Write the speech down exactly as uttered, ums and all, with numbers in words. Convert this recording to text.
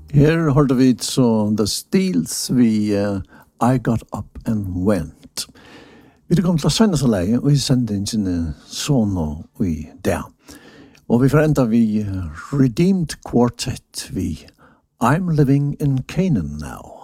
Her hørte vi så The Steels vi uh, I Got Up and Went. Vi er kommet til å sende så leie, og vi sender inn sine sånne i det. Og vi får enda vi uh, Redeemed Quartet vi I'm Living in Canaan Now.